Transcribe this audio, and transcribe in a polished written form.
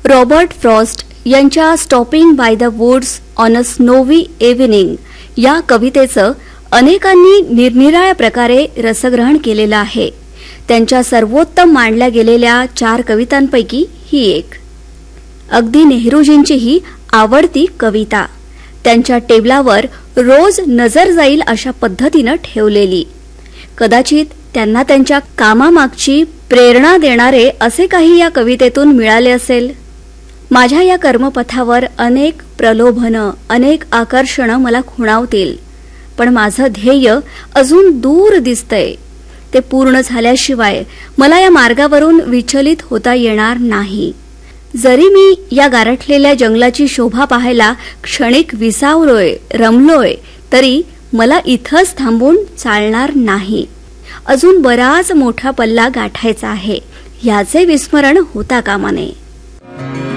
Robert Frost यांच्या stopping by the woods on a snowy evening या कवितेचं अनेकांनी निरनिराळ्या प्रकारे रसग्रहण केलेलं आहे. त्यांच्या सर्वोत्तम मानल्या गेलेल्या 4 कवितांपैकी ही एक. अगदी नेहरूजींची ही आवडती कविता, त्यांच्या टेबलावर रोज नजर जाईल अशा पद्धतीनं ठेवलेली. कदाचित त्यांना त्यांच्या कामामागची प्रेरणा देणारे असे काही या कवितेतून मिळाले असेल. माझ्या या कर्मपथावर अनेक प्रलोभनं, अनेक आकर्षणं मला खुणावतील, पण माझं ध्येय अजून दूर दिसतंय. ते पूर्ण झाल्याशिवाय मला या मार्गावरून विचलित होता येणार नाही. जरी मी या गारठलेल्या जंगलाची शोभा पाहायला क्षणिक विसावलोय, रमलोय, तरी मला इथंच थांबून चालणार नाही. अजून बराच मोठा पल्ला गाठायचा आहे, याचे विस्मरण होता कामा नये.